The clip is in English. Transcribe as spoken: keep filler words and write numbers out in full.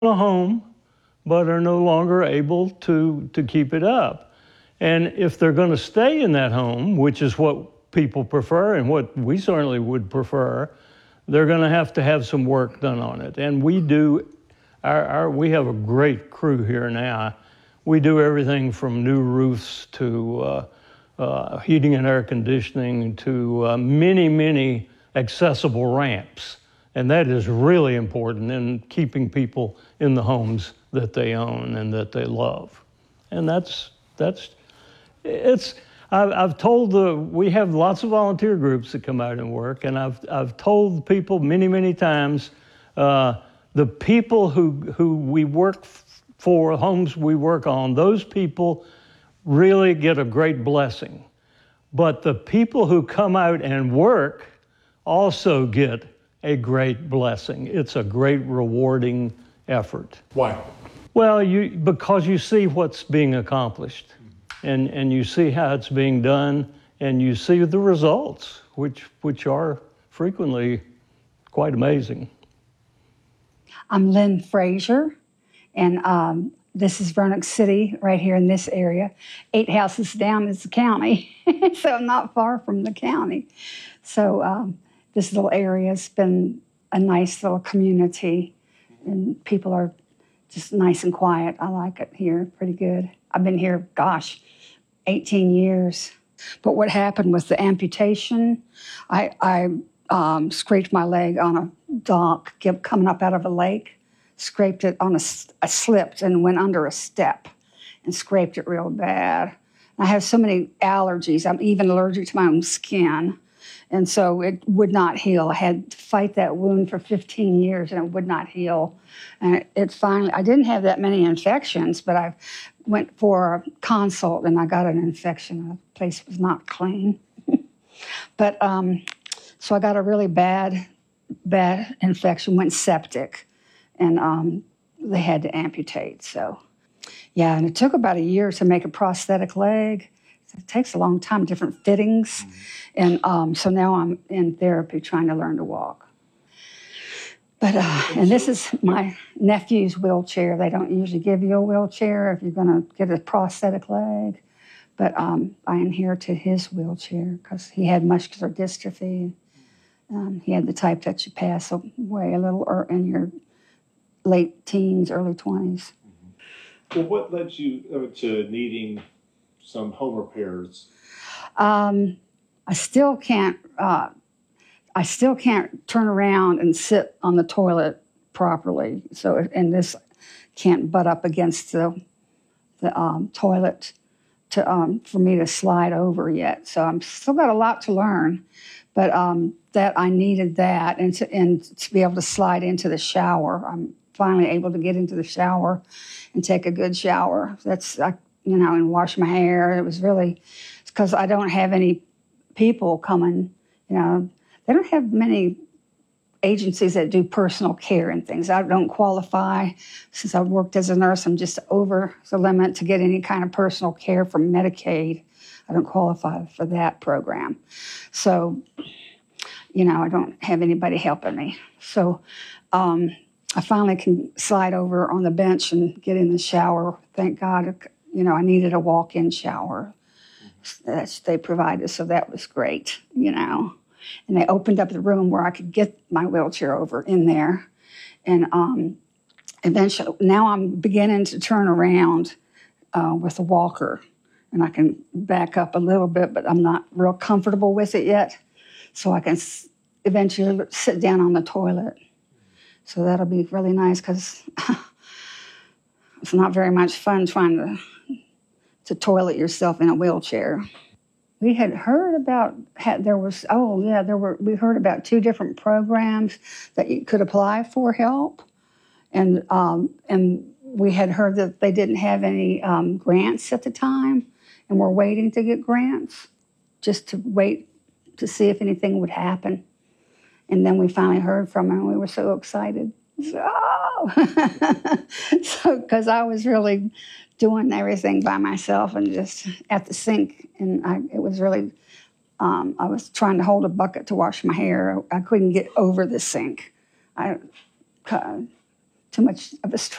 a home, but are no longer able to, to keep it up. And if they're going to stay in that home, which is what people prefer and what we certainly would prefer, they're going to have to have some work done on it. And we do, our, our, we have a great crew here now. We do everything from new roofs to uh, uh, heating and air conditioning to uh, many, many accessible ramps. And that is really important in keeping people in the homes that they own and that they love. And that's, that's, it's, I've, I've told the, we have lots of volunteer groups that come out and work, and I've, I've told people many, many times, uh, the people who, who we work for, homes we work on, those people really get a great blessing. But the people who come out and work also get a great blessing. It's a great rewarding effort. Why? Well, you, because you see what's being accomplished, and, and you see how it's being done, and you see the results, which, which are frequently quite amazing. I'm Lynn Frazier, and um, this is Roanoke City, right here in this area. Eight houses down is the county, so I'm not far from the county. So um, this little area has been a nice little community, and people are just nice and quiet. I like it here pretty good. I've been here, gosh, eighteen years. But what happened with the amputation, I, I um, scraped my leg on a dock kept coming up out of a lake, scraped it on a, I slipped and went under a step and scraped it real bad. I have so many allergies. I'm even allergic to my own skin. And so it would not heal. I had to fight that wound for fifteen years, and it would not heal. And it, it finally, I didn't have that many infections, but I went for a consult, and I got an infection. The place was not clean. But, um, so I got a really bad, bad infection, went septic, and um, they had to amputate. So, yeah, and it took about a year to make a prosthetic leg. It takes a long time, different fittings. Mm-hmm. And um, so now I'm in therapy trying to learn to walk. But, uh, and this is my nephew's wheelchair. They don't usually give you a wheelchair if you're going to get a prosthetic leg. But um, I inherited his wheelchair because he had muscular dystrophy. Um, he had the type that you pass away a little er, in your late teens, early twenties. Mm-hmm. Well, what led you uh, to needing some home repairs? Um, I still can't. Uh, I still can't turn around and sit on the toilet properly. So, and this can't butt up against the the um, toilet to um, for me to slide over yet. So I'm still got a lot to learn, but um, that I needed that, and to and to be able to slide into the shower. I'm finally able to get into the shower and take a good shower. That's I, you know, and wash my hair. It was really because I don't have any people coming, you know, they don't have many agencies that do personal care and things. I don't qualify. Since I've worked as a nurse, I'm just over the limit to get any kind of personal care from Medicaid. I don't qualify for that program. So, you know, I don't have anybody helping me. So um, I finally can slide over on the bench and get in the shower. Thank God, you know, I needed a walk-in shower. That they provided, so that was great, you know. And they opened up the room where I could get my wheelchair over in there. And um, eventually, now I'm beginning to turn around uh, with a walker. And I can back up a little bit, but I'm not real comfortable with it yet. So I can s- eventually sit down on the toilet. So that'll be really nice because it's not very much fun trying to to toilet yourself in a wheelchair. We had heard about, had, there was, oh yeah, there were, we heard about two different programs that you could apply for help. And um, and we had heard that they didn't have any um, grants at the time, and we're waiting to get grants, just to wait to see if anything would happen. And then we finally heard from them, and we were so excited. So, oh! So, because I was really doing everything by myself and just at the sink. And I, it was really, um, I was trying to hold a bucket to wash my hair. I couldn't get over the sink. I, uh, too much of a struggle.